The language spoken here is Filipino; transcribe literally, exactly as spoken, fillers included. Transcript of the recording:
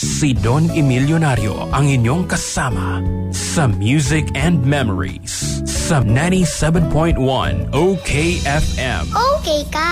Si Don Emilionario ang inyong kasama sa Music and Memories sa ninety-seven point one O K F M. Okay ka.